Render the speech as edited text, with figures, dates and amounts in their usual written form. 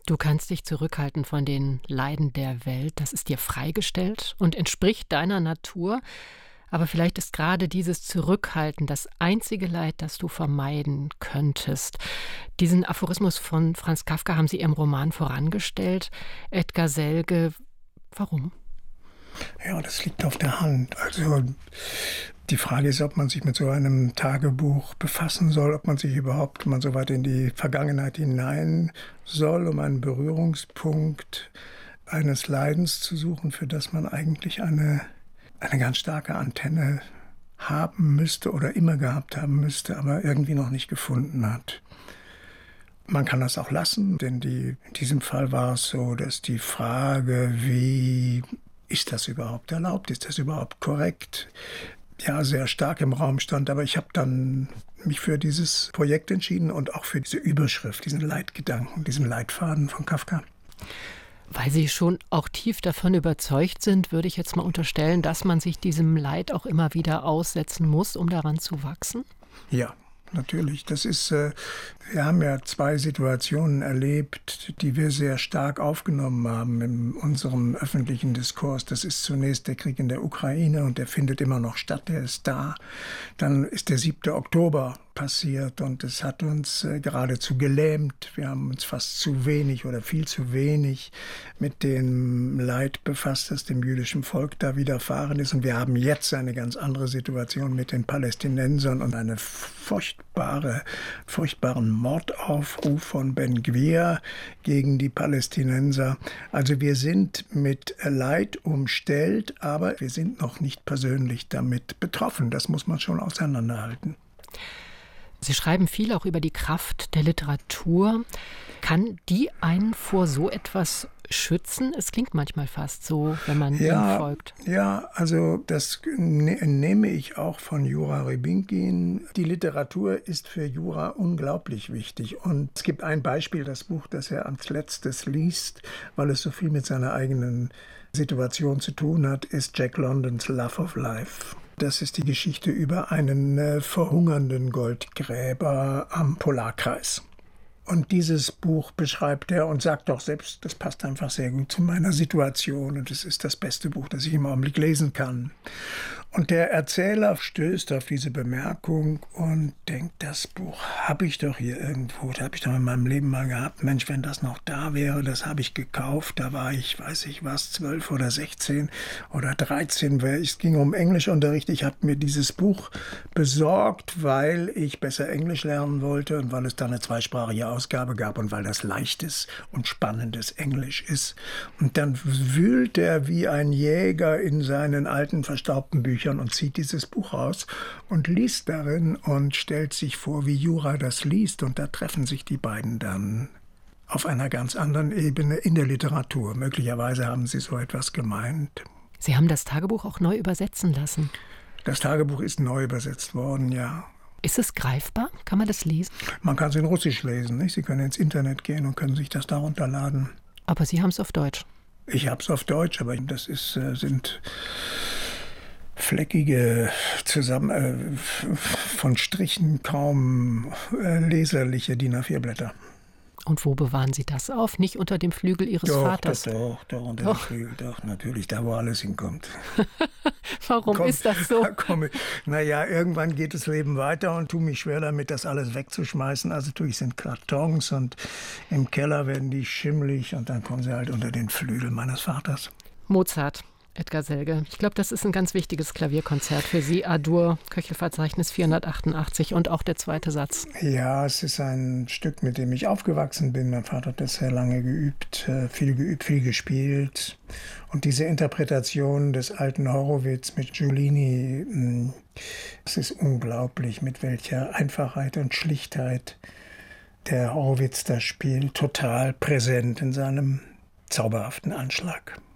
Du kannst dich zurückhalten von den Leiden der Welt. Das ist dir freigestellt und entspricht deiner Natur. Aber vielleicht ist gerade dieses Zurückhalten das einzige Leid, das du vermeiden könntest. Diesen Aphorismus von Franz Kafka haben Sie Ihrem Roman vorangestellt. Edgar Selge, warum? Ja, das liegt auf der Hand. Also die Frage ist, ob man sich mit so einem Tagebuch befassen soll, ob man sich überhaupt mal so weit in die Vergangenheit hinein soll, um einen Berührungspunkt eines Leidens zu suchen, für das man eigentlich eine ganz starke Antenne haben müsste oder immer gehabt haben müsste, aber irgendwie noch nicht gefunden hat. Man kann das auch lassen, denn in diesem Fall war es so, dass die Frage, wie ist das überhaupt erlaubt, ist das überhaupt korrekt, ja, sehr stark im Raum stand. Aber ich habe dann mich für dieses Projekt entschieden und auch für diese Überschrift, diesen Leitgedanken, diesen Leitfaden von Kafka. Weil Sie schon auch tief davon überzeugt sind, würde ich jetzt mal unterstellen, dass man sich diesem Leid auch immer wieder aussetzen muss, um daran zu wachsen? Ja, natürlich. Das ist, wir haben ja 2 Situationen erlebt, die wir sehr stark aufgenommen haben in unserem öffentlichen Diskurs. Das ist zunächst der Krieg in der Ukraine und der findet immer noch statt, der ist da. Dann ist der 7. Oktober passiert und es hat uns geradezu gelähmt. Wir haben uns fast zu wenig oder viel zu wenig mit dem Leid befasst, das dem jüdischen Volk da widerfahren ist. Und wir haben jetzt eine ganz andere Situation mit den Palästinensern und einen furchtbaren Mordaufruf von Ben Gvir gegen die Palästinenser. Also wir sind mit Leid umstellt, aber wir sind noch nicht persönlich damit betroffen. Das muss man schon auseinanderhalten. Sie schreiben viel auch über die Kraft der Literatur. Kann die einen vor so etwas schützen? Es klingt manchmal fast so, wenn man ihm folgt. Ja, also das nehme ich auch von Jura Rybinkin. Die Literatur ist für Jura unglaublich wichtig. Und es gibt ein Beispiel, das Buch, das er als letztes liest, weil es so viel mit seiner eigenen Situation zu tun hat, ist Jack Londons Love of Life. Das ist die Geschichte über einen verhungernden Goldgräber am Polarkreis. Und dieses Buch beschreibt er und sagt doch selbst, das passt einfach sehr gut zu meiner Situation und es ist das beste Buch, das ich im Augenblick lesen kann. Und der Erzähler stößt auf diese Bemerkung und denkt, das Buch habe ich doch hier irgendwo, das habe ich doch in meinem Leben mal gehabt. Mensch, wenn das noch da wäre, das habe ich gekauft, da war ich, weiß ich was, 12 oder 16 oder 13, es ging um Englischunterricht. Ich habe mir dieses Buch besorgt, weil ich besser Englisch lernen wollte und weil es da eine zweisprachige Ausgabe gab und weil das leichtes und spannendes Englisch ist. Und dann wühlt er wie ein Jäger in seinen alten, verstaubten Büchern und zieht dieses Buch raus und liest darin und stellt sich vor, wie Jura das liest. Und da treffen sich die beiden dann auf einer ganz anderen Ebene in der Literatur. Möglicherweise haben sie so etwas gemeint. Sie haben das Tagebuch auch neu übersetzen lassen. Das Tagebuch ist neu übersetzt worden, ja. Ist es greifbar? Kann man das lesen? Man kann es in Russisch lesen, nicht? Sie können ins Internet gehen und können sich das da runterladen. Aber Sie haben es auf Deutsch. Ich habe es auf Deutsch, aber das sind fleckige, von Strichen kaum leserliche DIN A4-Blätter. Und wo bewahren Sie das auf? Nicht unter dem Flügel Ihres Vaters? Doch, unter dem Flügel, doch, natürlich, da wo alles hinkommt. Warum ist das so? Naja, irgendwann geht das Leben weiter und tue mich schwer damit, das alles wegzuschmeißen. Also tue ich es in Kartons und im Keller werden die schimmelig und dann kommen sie halt unter den Flügel meines Vaters. Mozart. Edgar Selge. Ich glaube, das ist ein ganz wichtiges Klavierkonzert für Sie. A-Dur, Köchelverzeichnis 488 und auch der zweite Satz. Ja, es ist ein Stück, mit dem ich aufgewachsen bin. Mein Vater hat das sehr lange geübt, viel gespielt. Und diese Interpretation des alten Horowitz mit Giulini, es ist unglaublich, mit welcher Einfachheit und Schlichtheit der Horowitz da spielt. Total präsent in seinem zauberhaften Anschlag.